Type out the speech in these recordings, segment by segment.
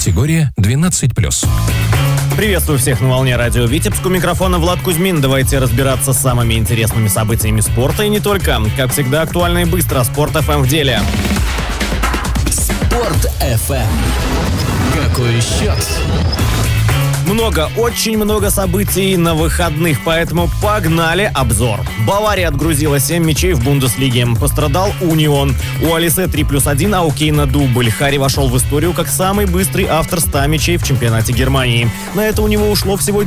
Категория 12+. Приветствую всех на волне радио Витебск. У микрофона Влад Кузьмин. Давайте разбираться с самыми интересными событиями спорта и не только. Как всегда, актуально и быстро. Спорт ФМ в деле. Спорт ФМ. Какой счет? Очень много событий на выходных, поэтому погнали обзор. Бавария отгрузила 7 мячей в Бундеслиге. Пострадал Унион. У Алисе 3+1, а у Кейна дубль. Харри вошел в историю как самый быстрый автор 100 мячей в чемпионате Германии. На это у него ушло всего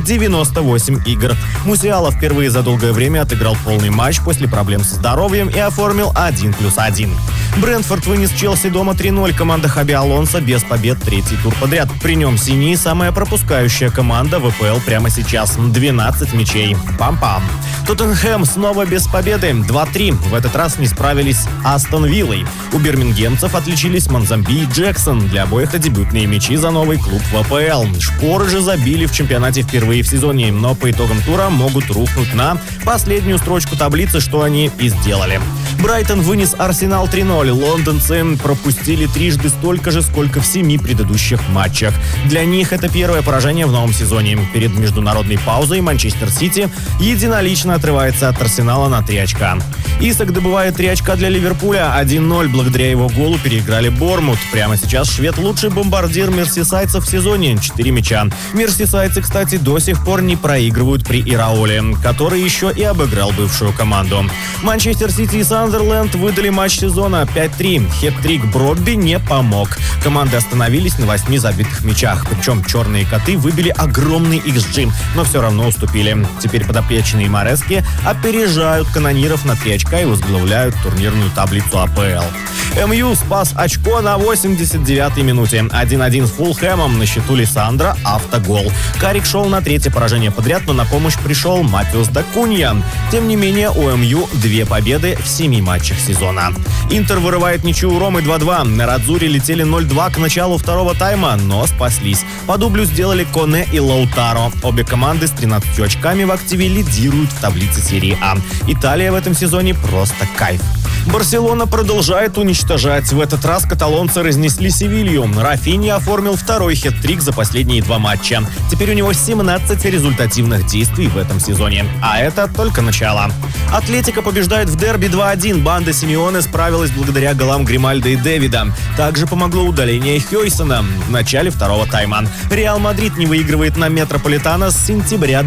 98 игр. Мусиала впервые за долгое время отыграл полный матч после проблем со здоровьем и оформил 1+1. Брентфорд вынес Челси дома 3-0. Команда Хаби Алонсо без побед третий тур подряд. При нем синие самая пропускающая команда в АПЛ прямо сейчас. 12 мячей. Пам-пам. Тоттенхэм снова без победы. 2-3. В этот раз не справились Астон Виллой. У бирмингемцев отличились Монзамби и Джексон. Для обоих дебютные мячи за новый клуб в АПЛ. Шпоры же забили в чемпионате впервые в сезоне, но по итогам тура могут рухнуть на последнюю строчку таблицы, что они и сделали. Брайтон вынес Арсенал 3-0. Лондонцы пропустили трижды столько же, сколько в 7 предыдущих матчах. Для них это первое поражение в новом сезоне. Перед международной паузой Манчестер Сити единолично отрывается от Арсенала на 3 очка. Исак добывает 3 очка для Ливерпуля. 1-0. Благодаря его голу переиграли Борнмут. Прямо сейчас швед лучший бомбардир мерсисайдцев в сезоне. 4 мяча. Мерсисайдцы, кстати, до сих пор не проигрывают при Ираоле, который еще и обыграл бывшую команду. Манчестер Сити и Сандерленд выдали матч сезона 5-3. Хет-трик Бробби не помог. Команды остановились на 8 забитых мячах. Причем черные коты выбили огромный XG, но все равно уступили. Теперь подопечные Морески опережают канониров на 3 очка и возглавляют турнирную таблицу АПЛ. МЮ спас очко на 89-й минуте. 1-1 с Фулхэмом, на счету Лиссандро автогол. Карик шел на 3-е поражение подряд, но на помощь пришел Матеус Дакунья. Тем не менее, у МЮ 2 победы в 7 матчах сезона. Интер вырывает ничью у Ромы 2-2. На Радзуре летели 0-2 к началу второго тайма, но спаслись. По дублю сделали Коне и Лаутаро. Обе команды с 13 очками в активе лидируют в таблице серии А. Италия в этом сезоне просто кайф. Барселона продолжает уничтожать. В этот раз каталонцы разнесли Севилью. Рафинья оформил второй хет-трик за последние 2 матча. Теперь у него 17 результативных действий в этом сезоне. А это только начало. Атлетико побеждает в дерби 2-1. Банда Симеоне справилась благодаря голам Гримальдо и Дэвида. Также помогло удаление Хёйсона в начале второго тайма. Реал Мадрид не выигрывает на Метрополитано с сентября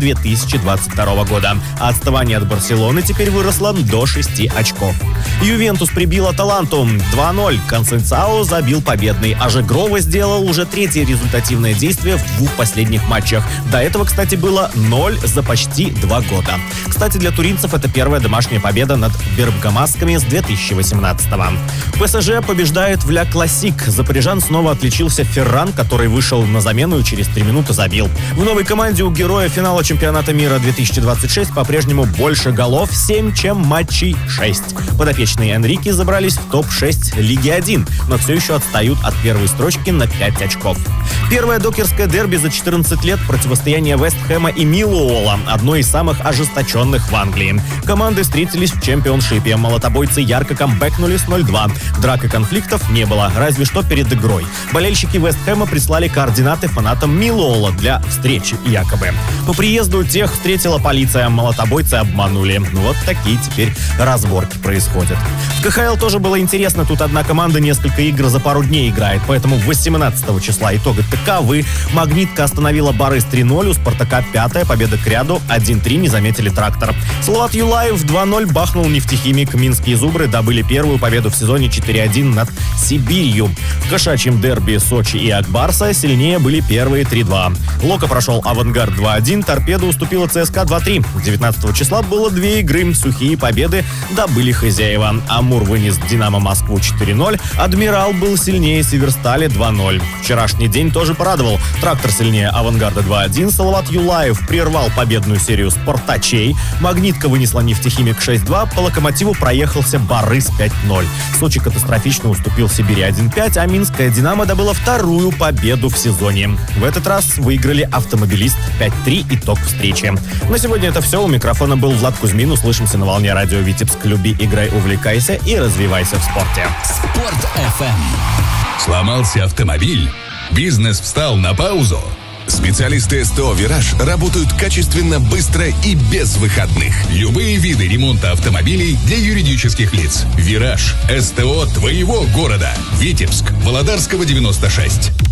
2022 года. Отставание от Барселоны теперь выросло до 6 очков. Ювентус прибил Аталанту 2-0. Консенсао забил победный, а Жегрова сделал уже 3-е результативное действие в 2 последних матчах. До этого, кстати, было 0 за почти 2 года. Кстати, для туринцев это первая домашняя победа над бергамасками с 2018-го. ПСЖ побеждает в Ля Классик. За парижан снова отличился Ферран, который вышел на замену и через 3 минуты забил. В новой команде у героя финала чемпионата мира 2026 по-прежнему больше голов 7, чем матчей 6. Подопечные Энрике забрались в топ-6 Лиги 1, но все еще отстают от первой строчки на 5 очков. Первое докерское дерби за 14 лет, противостояние Вест Хэма и Миллуола, одно из самых ожесточенных в Англии. Команды встретились в чемпионшипе. Молотобойцы ярко камбэкнули с 0-2. Драк и конфликтов не было, разве что перед игрой. Болельщики Вест Хэма прислали координаты фанатам Миллуола для встречи якобы. По приезду тех встретила полиция, молотобойцы обманули. Вот такие теперь разборки происходят. В КХЛ тоже было интересно. Тут одна команда несколько игр за пару дней играет, поэтому 18 числа итога таковы. Магнитка остановила Барыс 3-0, у Спартака 5-я победа к ряду, 1-3 не заметили Трактор. Салават Юлаев 2-0 бахнул Нефтехимик. Минские зубры добыли первую победу в сезоне 4-1 над Сибирью. В кошачьем дерби Сочи и Акбарса сильнее были первые 3-2. Лока прошел Авангард 2-1, Торпеда уступила ЦСКА 2-3. 19 числа было 2 игры, сухие победы добыли хозяева. Амур вынес Динамо Москву 4-0, Адмирал был сильнее Северстали 2-0. Вчерашний день тоже порадовал. Трактор сильнее Авангарда 2-1, Салават Юлаев прервал победную серию Спартачей, Магнитка вынесла Нефтехимик 6-2, по Локомотиву проехался Барыс 5-0. Сочи катастрофично уступил Сибири 1-5, а Минская Динамо добыла вторую победу в сезоне. В этот раз выиграли Автомобилист 5-3, итог встречи. На сегодня это все. У микрофона был Влад Кузьмин. Услышимся на волне радио Витебск. Люби, играй, увлекайся и развивайся в спорте. Спорт FM. Сломался автомобиль? Бизнес встал на паузу? Специалисты СТО «Вираж» работают качественно, быстро и без выходных. Любые виды ремонта автомобилей для юридических лиц. «Вираж» – СТО твоего города. Витебск, Володарского, 96.